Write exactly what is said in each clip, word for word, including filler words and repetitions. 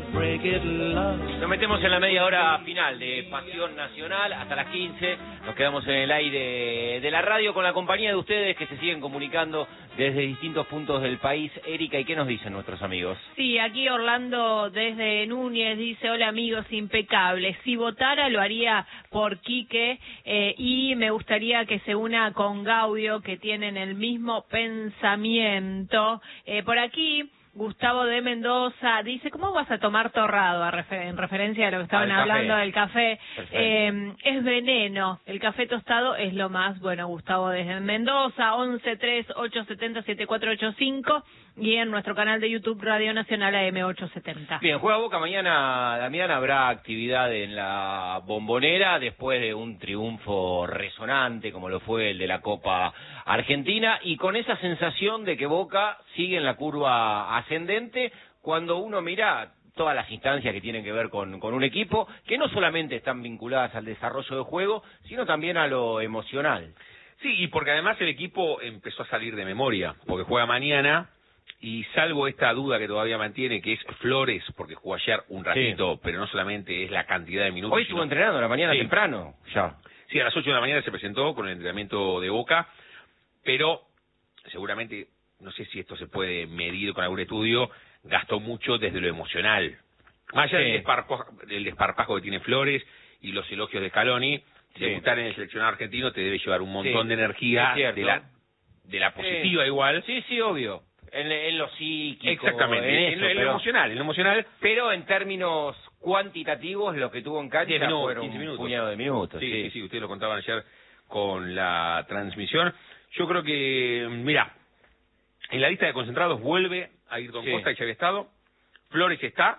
break it, love. Nos metemos en la media hora final de Pasión Nacional hasta las quince. Nos quedamos en el aire de la radio con la compañía de ustedes que se siguen comunicando desde distintos puntos del país. Erika, ¿y qué nos dicen nuestros amigos? Sí, aquí Orlando desde Núñez dice: hola amigos, impecable. Si votara lo haría por Quique eh, y me gustaría que se una con Gaudio, que tienen el mismo pensamiento. Eh, por aquí Gustavo de Mendoza dice: ¿cómo vas a tomar torrado? A refer en referencia a lo que estaban Al hablando café. del café. Eh, es veneno. El café tostado es lo más. Bueno, Gustavo desde Mendoza, once tres ocho siete cero siete cuatro ocho cinco, y en nuestro canal de YouTube Radio Nacional A M ochocientos setenta. Bien, juega Boca mañana, Damián. Habrá actividad en la Bombonera después de un triunfo resonante como lo fue el de la Copa Argentina, y con esa sensación de que Boca sigue en la curva ascendente cuando uno mira todas las instancias que tienen que ver con, con un equipo que no solamente están vinculadas al desarrollo de juego, sino también a lo emocional. Sí, y porque además el equipo empezó a salir de memoria, porque juega mañana, y salvo esta duda que todavía mantiene, que es Flores, porque jugó ayer un ratito, sí, pero no solamente es la cantidad de minutos. Hoy estuvo sino... entrenando a la mañana sí. temprano, ya. Sí, a las ocho de la mañana se presentó con el entrenamiento de Boca, pero seguramente, no sé si esto se puede medir con algún estudio, gastó mucho desde lo emocional. Más allá sí. del, desparpajo, del desparpajo que tiene Flores y los elogios de Scaloni, sí. debutar en el seleccionado argentino te debe llevar un montón sí. de energía, de la, de la positiva sí. igual. Sí, sí, obvio. En, en lo psíquico. Exactamente, en, eso, en, en pero, lo emocional, en lo emocional. Pero en términos cuantitativos, lo que tuvo en cancha minutos, fueron quince minutos. un puñado de minutos. Sí, sí, sí, sí, ustedes lo contaban ayer con la transmisión. Yo creo que, mira, en la lista de concentrados vuelve a Ayrton sí. Costa, y ya había estado. Flores está,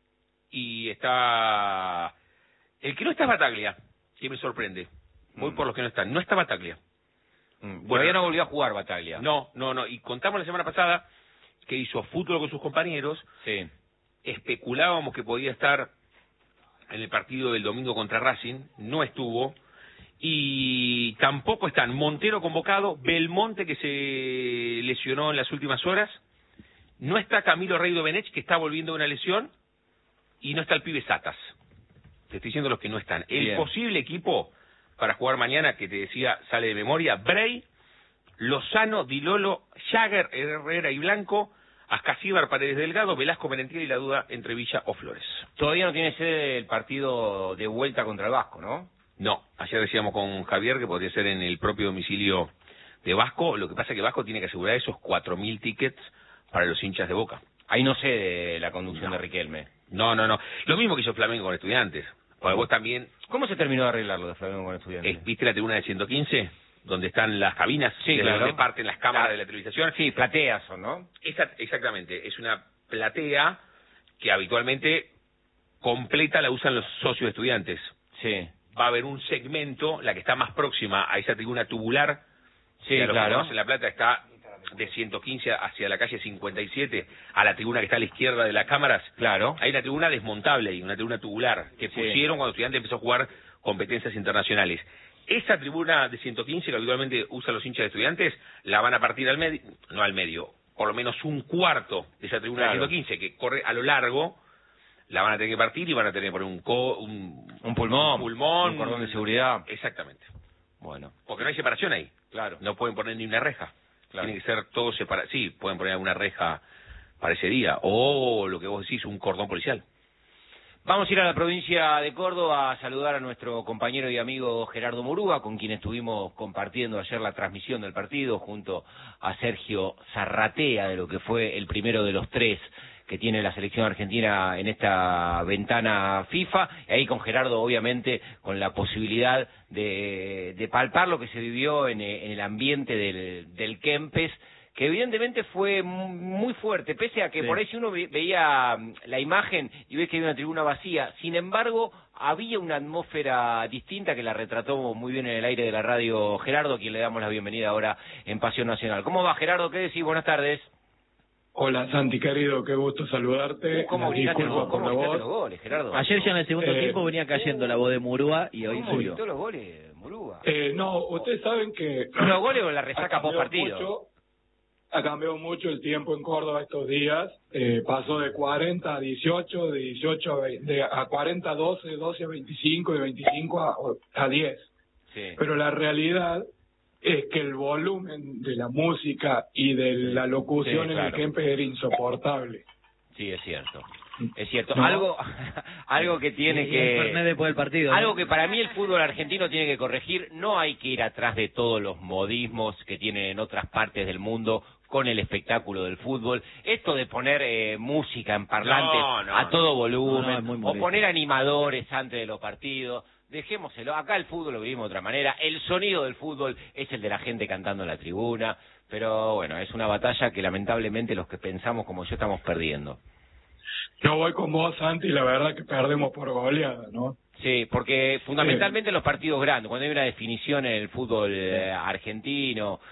y está... El que no está es Bataglia, que me sorprende. Voy mm. por los que no están. No está Bataglia. Mm. Todavía no volvió a jugar Bataglia. No, no, no. Y contamos la semana pasada que hizo fútbol con sus compañeros. Sí. Especulábamos que podía estar en el partido del domingo contra Racing. No estuvo. Y tampoco están Montero convocado, Belmonte, que se lesionó en las últimas horas, no está Camilo Rey Domenech, que está volviendo de una lesión, y no está el pibe Satas. Te estoy diciendo los que no están. El Bien. posible equipo para jugar mañana, que te decía, sale de memoria: Bray, Lozano, Dilolo, Jagger, Herrera y Blanco, Ascasíbar, Paredes Delgado, Velasco, Merentiel, y la duda entre Villa o Flores. Todavía no tiene sede el partido de vuelta contra el Vasco, ¿no? No, ayer decíamos con Javier que podría ser en el propio domicilio de Vasco. Lo que pasa es que Vasco tiene que asegurar esos cuatro mil tickets para los hinchas de Boca. Ahí no sé de la conducción no. de Riquelme. No, no, no. Lo mismo que hizo Flamengo con Estudiantes. Porque vos también... ¿Cómo se terminó de arreglar lo de Flamengo con Estudiantes? ¿Viste la tribuna de ciento quince? Donde están las cabinas, sí, de claro. donde parten las cámaras la... de la televisión. Sí, plateas son, ¿no? Esa, exactamente. Es una platea que habitualmente completa la usan los socios de Estudiantes. Sí. Va a haber un segmento, la que está más próxima a esa tribuna tubular, sí, que a claro. en La Plata está de ciento quince hacia la calle cincuenta y siete, a la tribuna que está a la izquierda de las cámaras. Claro. Hay una tribuna desmontable y una tribuna tubular que sí. pusieron cuando Estudiantes empezó a jugar competencias internacionales. Esa tribuna de ciento quince, que habitualmente usan los hinchas de Estudiantes, la van a partir al medio, no al medio, por lo menos un cuarto de esa tribuna claro. de ciento quince, que corre a lo largo, la van a tener que partir y van a tener que poner un, co, un, un pulmón, un pulmón, un cordón de seguridad. Exactamente. Bueno. Porque no hay separación ahí. Claro. No pueden poner ni una reja. Claro. Tiene que ser todo separado. Sí, pueden poner alguna reja para ese día. O lo que vos decís, un cordón policial. Vamos a ir a la provincia de Córdoba a saludar a nuestro compañero y amigo Gerardo Murúa, con quien estuvimos compartiendo ayer la transmisión del partido junto a Sergio Zarratea, de lo que fue el primero de los tres que tiene la selección argentina en esta ventana FIFA, y ahí con Gerardo obviamente con la posibilidad de, de palpar lo que se vivió en, en el ambiente del, del Kempes, que evidentemente fue muy fuerte, pese a que sí. por ahí si uno veía la imagen y ves que hay una tribuna vacía, sin embargo había una atmósfera distinta que la retrató muy bien en el aire de la radio Gerardo, a quien le damos la bienvenida ahora en Pasión Nacional. ¿Cómo va, Gerardo? ¿Qué decís? Buenas tardes. Hola Santi, querido, qué gusto saludarte. ¿Cómo gritaste los, ¿cómo gritaste los goles, Gerardo? Ayer ya en el segundo eh, tiempo venía cayendo la voz de Murúa y hoy ¿Cómo subió. gritó los goles, Murúa? Eh, no, ustedes saben que... ¿Los goles o la resaca post partido? ha cambiado mucho el tiempo en Córdoba estos días. Eh, pasó de cuarenta a dieciocho, de dieciocho a, veinte, de, a cuarenta a doce, de doce a veinticinco, de veinticinco a, a diez. Sí. Pero la realidad es que el volumen de la música y de la locución Sí, en claro. el Kempes era insoportable. Sí, es cierto. Es cierto. ¿No? Algo algo que tiene Y el que... Fernet después del partido, ¿no? Algo que para mí el fútbol argentino tiene que corregir. No hay que ir atrás de todos los modismos que tienen en otras partes del mundo con el espectáculo del fútbol. Esto de poner eh, música en parlantes No, no, a todo volumen, no, no, es muy o molesto. poner animadores antes de los partidos. Dejémoselo. Acá el fútbol lo vivimos de otra manera. El sonido del fútbol es el de la gente cantando en la tribuna. Pero bueno, es una batalla que lamentablemente los que pensamos como yo estamos perdiendo. Yo voy con vos, Santi, y la verdad que perdemos por goleada, ¿no? Sí, porque fundamentalmente en los partidos grandes, cuando hay una definición en el fútbol eh, argentino,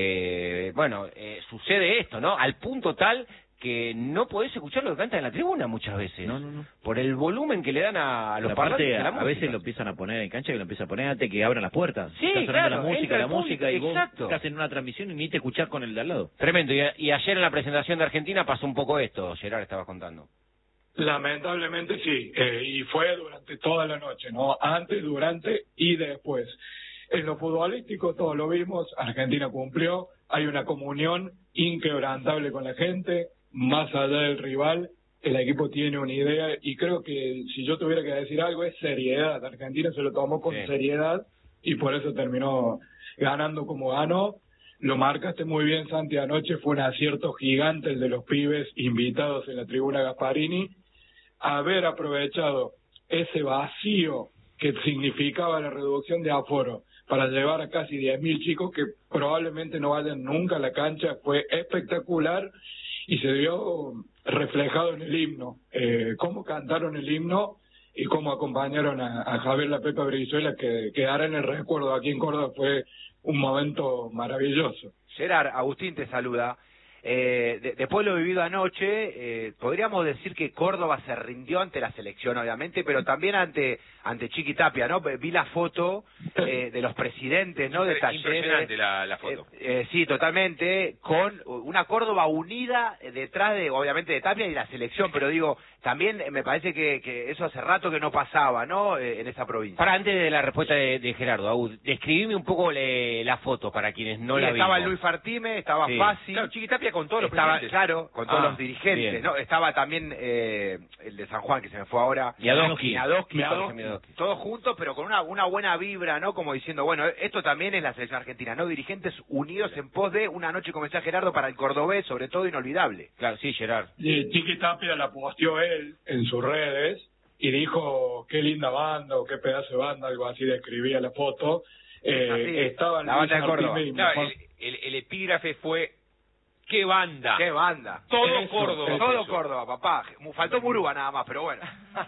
eh, bueno, eh, sucede esto, ¿no? Al punto tal que no podés escuchar lo que cantan en la tribuna muchas veces. No, no, no. Por el volumen que le dan a, a los parlantes Aparte, de la a, a música. veces lo empiezan a poner en cancha, que lo empiezan a poner antes que abran las puertas. Sí, Está sonando claro, la música, entra la el música, público, y vos exacto. estás en una transmisión y ni te escuchás con el de al lado. Tremendo. Y, y ayer en la presentación de Argentina pasó un poco esto, Gerard estaba contando. Lamentablemente sí, eh, y fue durante toda la noche, ¿no? Antes, durante y después. En lo futbolístico todos lo vimos, Argentina cumplió, hay una comunión inquebrantable con la gente, más allá del rival, el equipo tiene una idea y creo que si yo tuviera que decir algo es seriedad. Argentina se lo tomó con Sí. seriedad y por eso terminó ganando como ganó. Lo marcaste muy bien, Santi, anoche fue un acierto gigante el de los pibes invitados en la tribuna Gasparini. Haber aprovechado ese vacío que significaba la reducción de aforo para llevar a casi diez mil chicos que probablemente no vayan nunca a la cancha fue espectacular y se vio reflejado en el himno. Eh, cómo cantaron el himno y cómo acompañaron a, a Javier La Pepa Brizuela, que quedará en el recuerdo aquí en Córdoba, fue un momento maravilloso. Gerard, Agustín te saluda. Eh, de, después de lo vivido anoche, eh, podríamos decir que Córdoba se rindió ante la selección, obviamente, pero también ante ante Chiqui Tapia, ¿no? Vi la foto eh, de los presidentes, ¿no? De Talleres. Impresionante la, la foto. Eh, eh, sí, totalmente, con una Córdoba unida detrás de, obviamente, de Tapia y la selección, pero digo, también me parece que, que eso hace rato que no pasaba, ¿no? Eh, en esa provincia. Para antes de la respuesta de, de Gerardo, Aud, describime un poco le, la foto para quienes no Sí, la estaba vimos. Luis Fartime, estaba Sí. Fácil. Claro, Chiqui Tapia con todos los estaba, presidentes. claro, con todos Ah, los dirigentes, bien. ¿no? Estaba también eh, el de San Juan, que se me fue ahora. Miadoski. Miadoski, Miadoski, todos, Miadoski. todos juntos, pero con una, una buena vibra, ¿no? Como diciendo, bueno, esto también es la selección argentina, ¿no? Dirigentes unidos en pos de una noche, como decía Gerardo, para el cordobés, sobre todo inolvidable. Claro, sí, Gerard. Y Chiqui Tapia la posteó él en sus redes y dijo qué linda banda o qué pedazo de banda, algo así describía la foto. Eh, Así, estaban la banda Luis de Córdoba. Martínez y Claro, Juan- el, el, el epígrafe fue ¡qué banda! ¡Qué banda! Todo Eso, Córdoba. eso. Todo Córdoba, papá. Faltó Murúa nada más, pero bueno.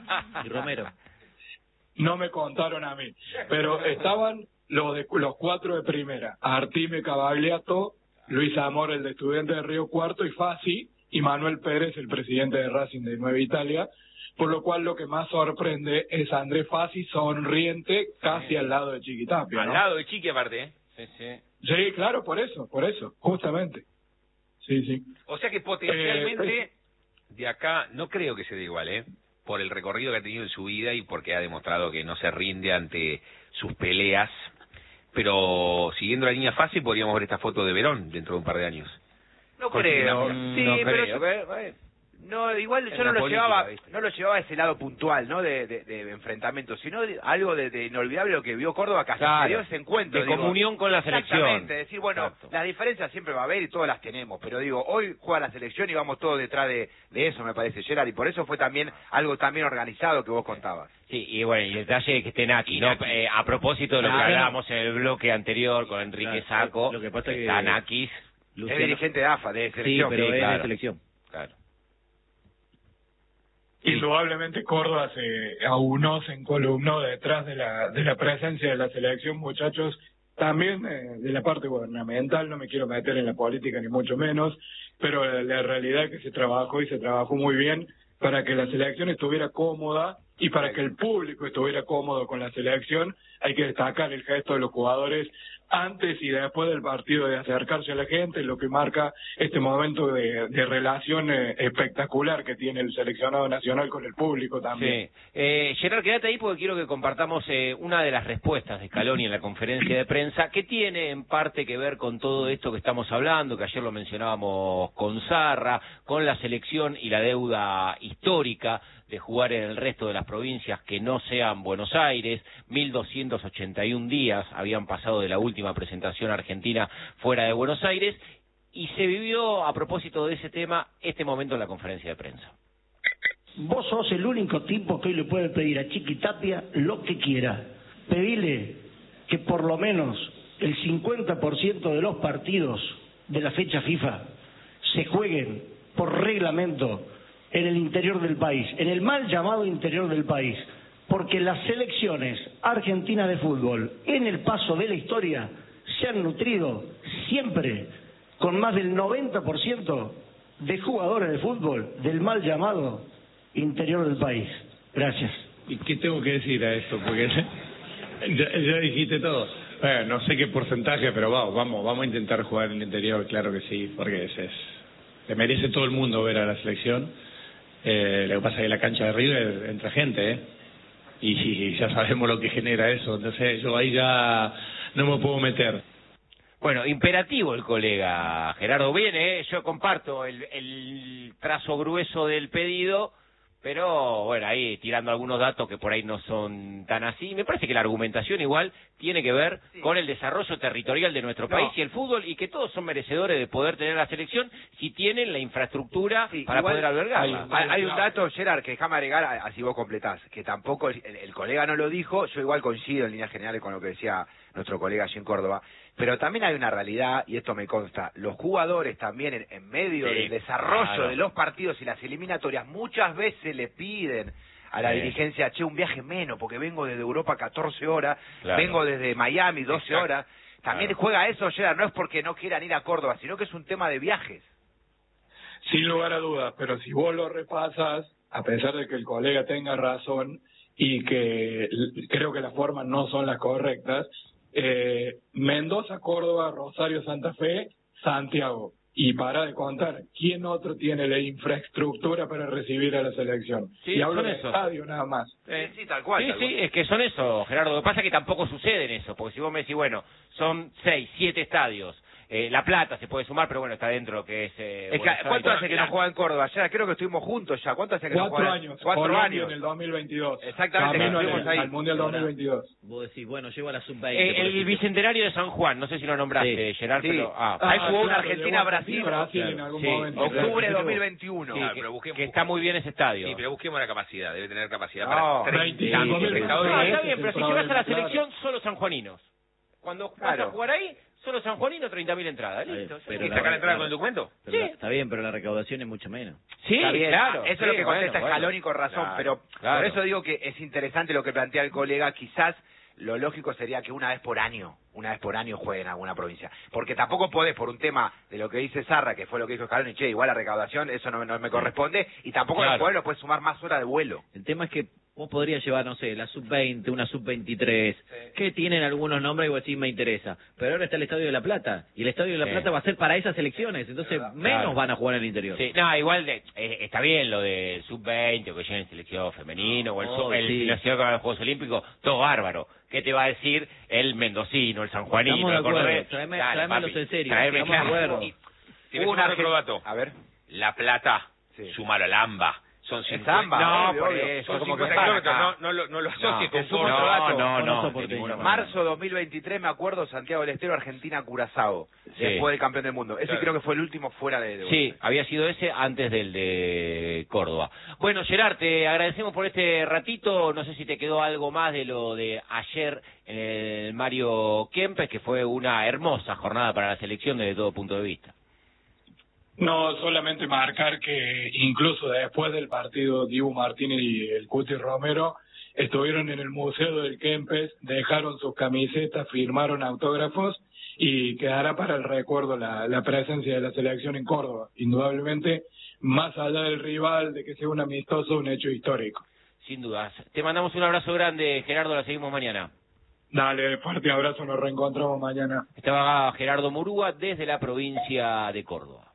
Y Romero. No me contaron a mí, pero estaban los de los cuatro de primera: Artime Cavagliato, Luis Amor, el de Estudiante de Río Cuarto, y Fassi, y Manuel Pérez, el presidente de Racing de Nueva Italia, por lo cual lo que más sorprende es Andrés Fassi sonriente casi Sí. al lado de Chiqui Tapia, Al ¿no? lado de Chiqui aparte, ¿eh? Sí, sí. Sí, claro, por eso, por eso, justamente. Sí, sí. O sea que potencialmente de acá no creo que se dé igual, ¿eh? Por el recorrido que ha tenido en su vida y porque ha demostrado que no se rinde ante sus peleas. Pero siguiendo la línea fácil podríamos ver esta foto de Verón dentro de un par de años. No Con creo. Mm, Sí, no pero creo. yo- Ve- ve- no, igual Es yo no la lo política, llevaba, ¿viste? no lo llevaba a ese lado puntual, ¿no? De, de, de enfrentamiento, sino de- algo de, de inolvidable lo que vio Córdoba, casi Claro. se dio ese encuentro. De digo. comunión con la selección. Exactamente, decir, bueno, Exacto. las diferencias siempre va a haber y todas las tenemos, pero digo, hoy juega la selección y vamos todos detrás de, de eso, me parece, Gerard, y por eso fue también algo también organizado que vos contabas. Sí, y bueno, y el detalle es que esté Naki, ¿no? Naki. Eh, a propósito de lo que Claro. hablábamos en el bloque anterior con Enrique Claro, Saco, lo que pasa es que- está Nakis, Luciano- Es dirigente de A F A, de Sí, selección. pero sí, es claro. de selección. claro. Indudablemente Córdoba se aunó, se encolumnó detrás de la, de la presencia de la selección, muchachos, también eh, de la parte gubernamental. No me quiero meter en la política ni mucho menos, pero la, la realidad es que se trabajó y se trabajó muy bien para que la selección estuviera cómoda y para que el público estuviera cómodo con la selección. Hay que destacar el gesto de los jugadores antes y después del partido, de acercarse a la gente, lo que marca este momento de, de relación eh, espectacular que tiene el seleccionado nacional con el público también. Sí. Eh, Gerard, quédate ahí porque quiero que compartamos eh, una de las respuestas de Scaloni en la conferencia de prensa, que tiene en parte que ver con todo esto que estamos hablando, que ayer lo mencionábamos con Zarra, con la selección y la deuda histórica de jugar en el resto de las provincias que no sean Buenos Aires. Mil doscientos ochenta y un días habían pasado de la última presentación argentina fuera de Buenos Aires, y se vivió, a propósito de ese tema, este momento en la conferencia de prensa. Vos sos el único tipo que hoy le puede pedir a Chiqui Tapia lo que quiera. Pedile que por lo menos el cincuenta por ciento de los partidos de la fecha FIFA se jueguen por reglamento en el interior del país, en el mal llamado interior del país, porque las selecciones argentinas de fútbol en el paso de la historia se han nutrido siempre con más del noventa por ciento de jugadores de fútbol del mal llamado interior del país. Gracias. ¿Y qué tengo que decir a esto? Porque ya, ya dijiste todo. Bueno, no sé qué porcentaje, pero vamos, vamos, vamos a intentar jugar en el interior, claro que sí, porque es, es le merece todo el mundo ver a la selección. Eh, lo que pasa es que la cancha de River entra gente, ¿eh? Y, y ya sabemos lo que genera eso, entonces yo ahí ya no me puedo meter. Bueno, imperativo el colega Gerardo. Viene, ¿eh? Yo comparto el, el trazo grueso del pedido, pero bueno, ahí tirando algunos datos que por ahí no son tan así. Me parece que la argumentación igual tiene que ver sí. con el desarrollo territorial de nuestro no. país y el fútbol, y que todos son merecedores de poder tener la selección si tienen la infraestructura sí, para poder albergarla. Hay, hay un dato, Gerard, que déjame agregar, así vos completás, que tampoco el, el colega no lo dijo, yo igual coincido en líneas generales con lo que decía nuestro colega allí en Córdoba, pero también hay una realidad, y esto me consta, los jugadores también en, en medio sí, del desarrollo claro. de los partidos y las eliminatorias muchas veces le piden a la sí. dirigencia, che, un viaje menos, porque vengo desde Europa catorce horas, claro. vengo desde Miami doce Exacto. horas, también claro. juega eso, Gerard, no es porque no quieran ir a Córdoba, sino que es un tema de viajes. Sin lugar a dudas, pero si vos lo repasas, a pesar de que el colega tenga razón y que creo que las formas no son las correctas, Eh, Mendoza, Córdoba, Rosario, Santa Fe, Santiago. Y para de contar, ¿quién otro tiene la infraestructura para recibir a la selección? Sí, y hablo de eso. estadio nada más. Eh, sí, tal cual. Sí, tal sí, cual. Es que son eso, Gerardo. Lo que pasa es que tampoco sucede en eso, porque si vos me decís, bueno, son seis, siete estadios. Eh, La Plata se puede sumar, pero bueno, está dentro de lo que es... Eh, es que, ¿cuánto hace que no juega en Córdoba? Ya creo que estuvimos juntos ya. ¿Cuánto hace que Cuatro no juega? años. Cuatro Colombia años. En el dos mil veintidós. Exactamente. Camino que al, ahí. al Mundial dos mil veintidós. Vos decís, bueno, llevo a la sub veinte. Eh, el Bicentenario de San Juan, no sé si lo nombraste, sí. Gerard, sí. pero... Ah, ahí ah, jugó una claro, Argentina-Brasil. Brasil claro. en algún sí. momento. Octubre de dos mil veintiuno. Sí, Ah, que, pero busquemos, que está muy bien ese estadio. Sí, pero busquemos la capacidad, debe tener capacidad No, para veinticinco mil espectadores. No, está bien, pero si llevas a la claro. selección, solo sanjuaninos. Cuando vas Claro. a jugar ahí, solo sanjuaninos, treinta mil entradas. Listo. Pero ¿Y la- sacar la entrada la- con el documento? Pero Sí. la- está bien, pero la recaudación es mucho menos. Sí, Está bien, claro. eso sí, es lo que contesta bueno, Scaloni bueno. con razón, Claro, pero claro. por eso digo que es interesante lo que plantea el colega. Quizás lo lógico sería que una vez por año, una vez por año juegue en alguna provincia, porque tampoco podés, por un tema de lo que dice Zarra, que fue lo que dijo Scaloni, che, igual la recaudación, eso no, no me corresponde, y tampoco Claro. el pueblo puede sumar más horas de vuelo. El tema es que vos podrías llevar, no sé, la sub veinte, una sub veintitrés, Sí. que tienen algunos nombres y vos decís, me interesa. Pero ahora está el Estadio de La Plata, y el Estadio de La Sí. Plata va a ser para esas elecciones, entonces Claro. menos van a jugar en el interior. Sí, no, igual de, eh, está bien lo de sub veinte, o que lleguen selección femenino, o el, Oh, sub- el sí. selección con los Juegos Olímpicos, todo bárbaro. ¿Qué te va a decir el mendocino, el sanjuanino, Estamos de el cordobés? acuerdo, traeme- Dale, tráemelos papi, en serio, traeme estamos de ya. acuerdo. Y- Si ves Hubo un una otro argen- dato, A ver. La Plata, Sí. sumalo al AMBA, son Es cincuenta. AMBA, No, obvio, por obvio. eso, Son como que cincuenta para kilómetros, acá. no, no, lo, no lo asocies te con sumo Córdoba. otro dato. no, no, no, no, por de ti. ninguna manera. Marzo dos mil veintitrés, me acuerdo, Santiago del Estero, Argentina, Curazao, Sí. después del campeón del mundo. Ese Claro. creo que fue el último fuera de... de Sí, había sido ese antes del de Córdoba. Bueno, Gerard, te agradecemos por este ratito. No sé si te quedó algo más de lo de ayer en el Mario Kempes, que fue una hermosa jornada para la selección desde todo punto de vista. No, solamente marcar que incluso después del partido Dibu Martínez y el Cuti Romero estuvieron en el Museo del Kempes, dejaron sus camisetas, firmaron autógrafos y quedará para el recuerdo la, la presencia de la selección en Córdoba. Indudablemente, más allá del rival, de que sea un amistoso, un hecho histórico. Sin dudas. Te mandamos un abrazo grande, Gerardo, la seguimos mañana. Dale, fuerte abrazo, nos reencontramos mañana. Estaba Gerardo Murúa desde la provincia de Córdoba.